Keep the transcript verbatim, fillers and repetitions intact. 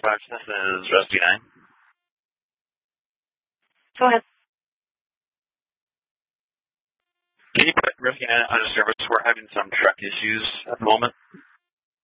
Xbox. This is Rusty nine. Go ahead. Can you put Rusty nine on a service? We're having some truck issues at the moment.